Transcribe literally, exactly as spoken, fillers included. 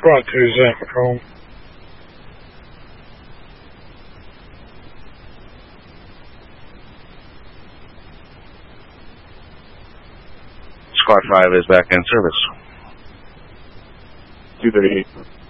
Squad two is at patrol. Squad five is back in service. two thirty-eight.